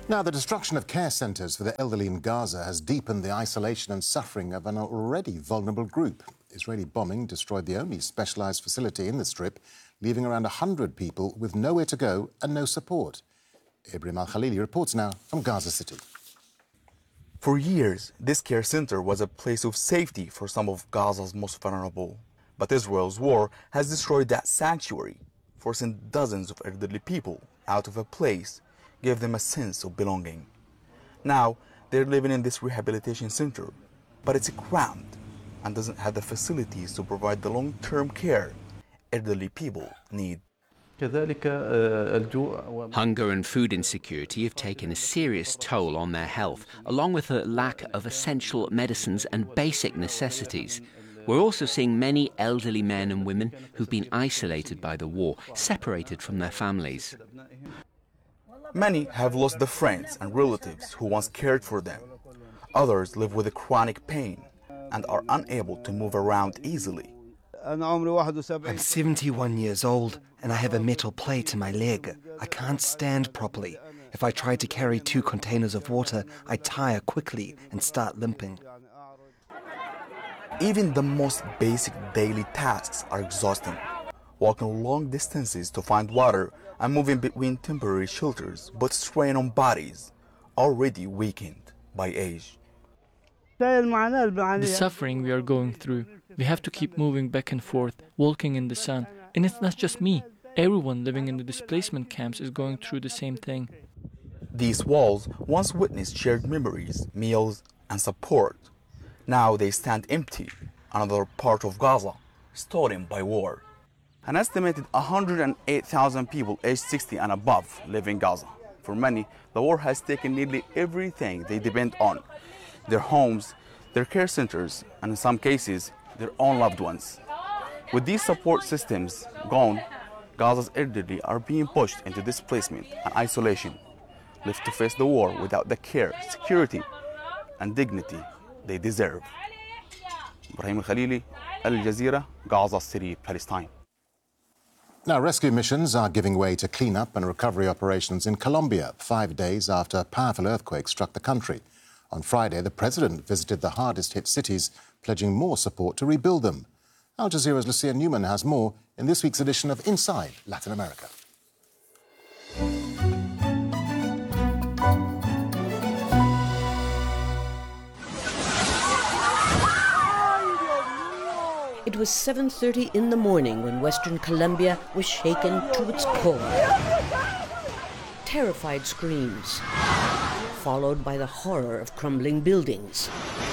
Now, the destruction of care centres for the elderly in Gaza has deepened the isolation and suffering of an already vulnerable group. Israeli bombing destroyed the only specialised facility in the Strip, leaving around 100 people with nowhere to go and no support. Ibrahim Al-Khalili reports now from Gaza City. For years, this care center was a place of safety for some of Gaza's most vulnerable. But Israel's war has destroyed that sanctuary, forcing dozens of elderly people out of a place, gave them a sense of belonging. Now, they're living in this rehabilitation center, but it's cramped and doesn't have the facilities to provide the long-term care elderly people need. Hunger and food insecurity have taken a serious toll on their health, along with a lack of essential medicines and basic necessities. We're also seeing many elderly men and women who've been isolated by the war, separated from their families. Many have lost the friends and relatives who once cared for them. Others live with a chronic pain and are unable to move around easily. I'm 71 years old and I have a metal plate in my leg. I can't stand properly. If I try to carry 2 containers of water, I tire quickly and start limping. Even the most basic daily tasks are exhausting. Walking long distances to find water and moving between temporary shelters puts strain on bodies already weakened by age. The suffering we are going through, we have to keep moving back and forth, walking in the sun. And it's not just me. Everyone living in the displacement camps is going through the same thing. These walls once witnessed shared memories, meals, and support. Now they stand empty, another part of Gaza, stolen by war. An estimated 108,000 people aged 60 and above live in Gaza. For many, the war has taken nearly everything they depend on: their homes, their care centers, and in some cases, their own loved ones. With these support systems gone, Gaza's elderly are being pushed into displacement and isolation, left to face the war without the care, security, and dignity they deserve. Ibrahim Al-Khalili, Al Jazeera, Gaza City, Palestine. Now, rescue missions are giving way to cleanup and recovery operations in Colombia, 5 days after a powerful earthquake struck the country. On Friday, the president visited the hardest-hit cities, pledging more support to rebuild them. Al Jazeera's Lucia Newman has more in this week's edition of Inside Latin America. It was 7:30 in the morning when Western Colombia was shaken to its core. Terrified screams, followed by the horror of crumbling buildings.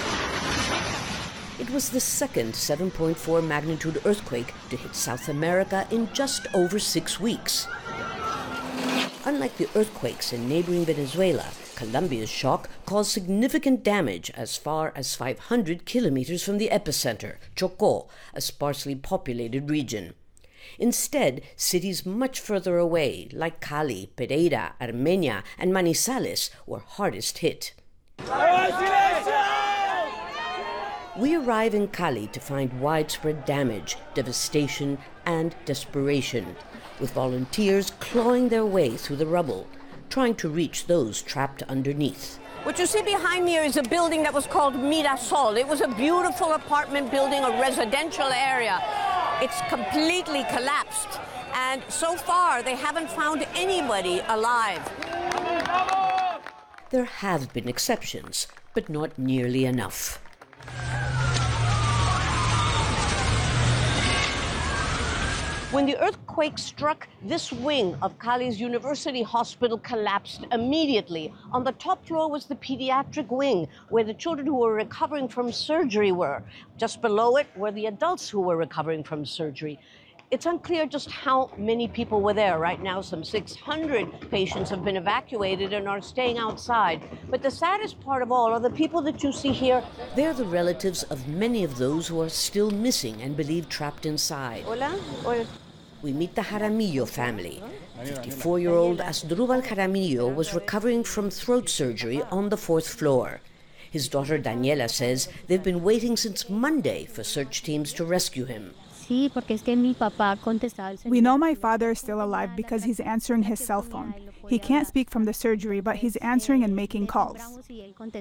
It was the second 7.4 magnitude earthquake to hit South America in just over 6 weeks. Unlike the earthquakes in neighboring Venezuela, Colombia's shock caused significant damage as far as 500 kilometers from the epicenter, Chocó, a sparsely populated region. Instead, cities much further away, like Cali, Pereira, Armenia, and Manizales, were hardest hit. We arrive in Cali to find widespread damage, devastation, and desperation, with volunteers clawing their way through the rubble, trying to reach those trapped underneath. What you see behind me is a building that was called Mirasol. It was a beautiful apartment building, a residential area. It's completely collapsed, and so far they haven't found anybody alive. There have been exceptions, but not nearly enough. When the earthquake struck, this wing of Cali's University Hospital collapsed immediately. On the top floor was the pediatric wing, where the children who were recovering from surgery were. Just below it were the adults who were recovering from surgery. It's unclear just how many people were there. Right now, some 600 patients have been evacuated and are staying outside. But the saddest part of all are the people that you see here. They're the relatives of many of those who are still missing and believed trapped inside. Hola. Hola. We meet the Jaramillo family. 54-year-old Asdrubal Jaramillo was recovering from throat surgery on the 4th floor. His daughter Daniela says they've been waiting since Monday for search teams to rescue him. We know my father is still alive because he's answering his cell phone. He can't speak from the surgery, but he's answering and making calls.